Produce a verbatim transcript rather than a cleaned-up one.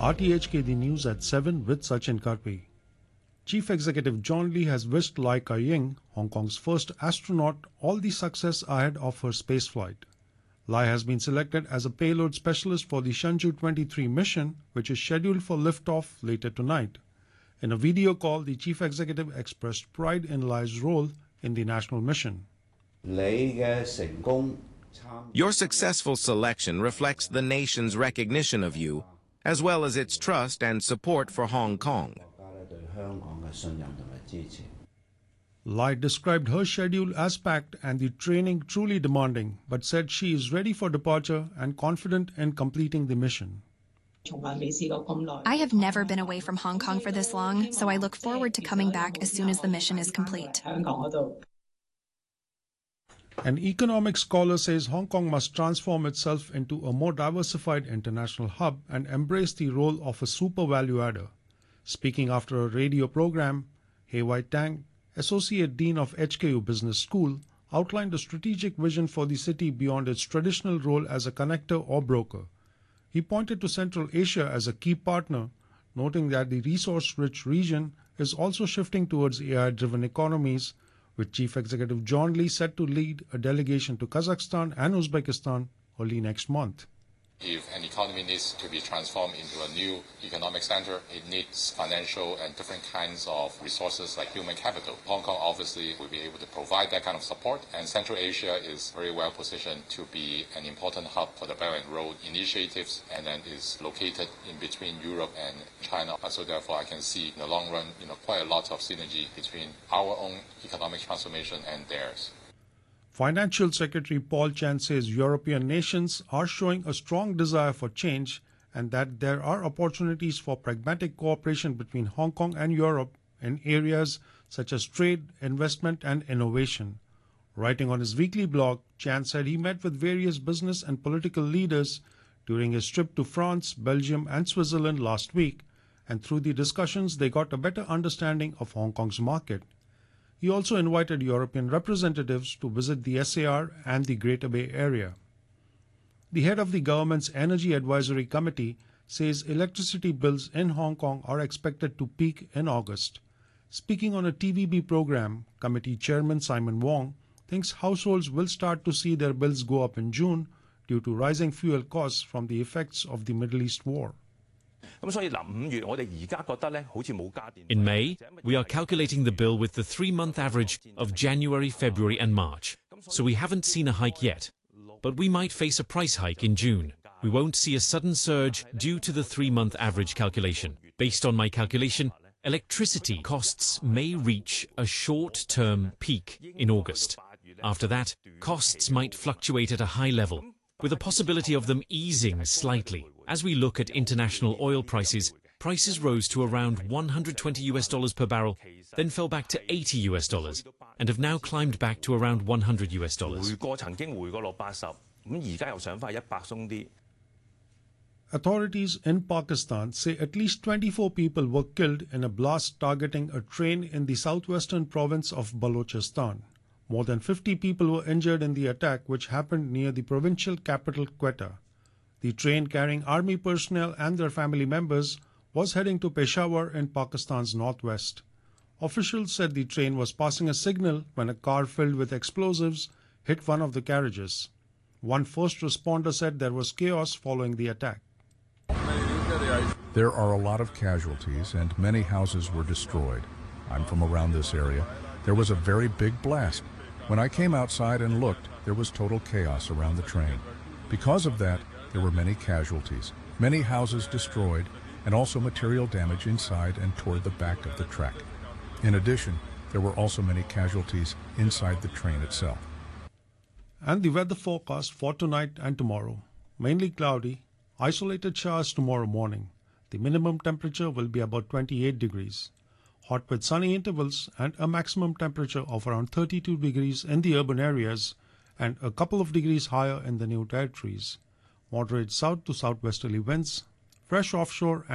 R T H K, the news at seven with Sachin Karpi. Chief Executive John Lee has wished Lai Ka-ying, Hong Kong's first astronaut, all the success ahead of her spaceflight. Lai has been selected as a payload specialist for the Shenzhou twenty-three mission, which is scheduled for liftoff later tonight. In a video call, the chief executive expressed pride in Lai's role in the national mission. Your successful selection reflects the nation's recognition of you, as well as its trust and support for Hong Kong. Lai described her schedule as packed and the training truly demanding, but said she is ready for departure and confident in completing the mission. I have never been away from Hong Kong for this long, so I look forward to coming back as soon as the mission is complete. An economic scholar says Hong Kong must transform itself into a more diversified international hub and embrace the role of a super value adder. Speaking after a radio program, He Wai Tang, Associate Dean of H K U Business School, outlined a strategic vision for the city beyond its traditional role as a connector or broker. He pointed to Central Asia as a key partner, noting that the resource-rich region is also shifting towards A I-driven economies, with Chief Executive John Lee set to lead a delegation to Kazakhstan and Uzbekistan early next month. If an economy needs to be transformed into a new economic center, it needs financial and different kinds of resources like human capital. Hong Kong obviously will be able to provide that kind of support, and Central Asia is very well positioned to be an important hub for the Belt and Road initiatives, and then is located in between Europe and China. So therefore I can see in the long run, you know, quite a lot of synergy between our own economic transformation and theirs. Financial Secretary Paul Chan says European nations are showing a strong desire for change and that there are opportunities for pragmatic cooperation between Hong Kong and Europe in areas such as trade, investment and innovation. Writing on his weekly blog, Chan said he met with various business and political leaders during his trip to France, Belgium and Switzerland last week, and through the discussions they got a better understanding of Hong Kong's market. He also invited European representatives to visit the S A R and the Greater Bay Area. The head of the government's Energy Advisory Committee says electricity bills in Hong Kong are expected to peak in August. Speaking on a T V B program, committee chairman Simon Wong thinks households will start to see their bills go up in June due to rising fuel costs from the effects of the Middle East war. In May, we are calculating the bill with the three-month average of January, February and March, so we haven't seen a hike yet. But we might face a price hike in June. We won't see a sudden surge due to the three-month average calculation. Based on my calculation, electricity costs may reach a short-term peak in August. After that, costs might fluctuate at a high level, with a possibility of them easing slightly. As we look at international oil prices, prices rose to around one hundred twenty US dollars per barrel, then fell back to eighty US dollars, and have now climbed back to around one hundred US dollars. Authorities in Pakistan say at least twenty-four people were killed in a blast targeting a train in the southwestern province of Balochistan. More than fifty people were injured in the attack, which happened near the provincial capital Quetta. The train carrying army personnel and their family members was heading to Peshawar in Pakistan's northwest. Officials said the train was passing a signal when a car filled with explosives hit one of the carriages. One first responder said there was chaos following the attack. There are a lot of casualties and many houses were destroyed. I'm from around this area. There was a very big blast. When I came outside and looked, there was total chaos around the train. Because of that, there were many casualties, many houses destroyed, and also material damage inside and toward the back of the track. In addition, there were also many casualties inside the train itself. And the weather forecast for tonight and tomorrow. Mainly cloudy, isolated showers tomorrow morning. The minimum temperature will be about twenty-eight degrees. Hot with sunny intervals and a maximum temperature of around thirty-two degrees in the urban areas and a couple of degrees higher in the New Territories. Moderate south to southwesterly winds, fresh offshore